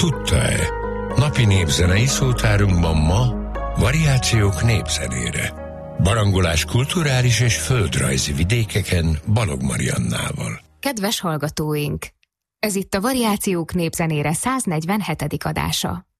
tudta-e? Napi népzenei szótárunkban ma variációk népzenére. Barangolás kulturális és földrajzi vidékeken Balog Mariannával. Kedves hallgatóink! Ez itt a Variációk népzenére 147. adása.